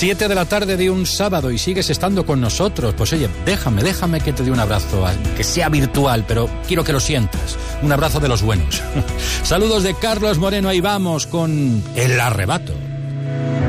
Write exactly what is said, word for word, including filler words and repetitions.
Siete de la tarde de un sábado y sigues estando con nosotros. Pues oye, déjame, déjame que te dé un abrazo, que sea virtual, pero quiero que lo sientas. Un abrazo de los buenos. Saludos de Carlos Moreno, ahí vamos con El Arrebato.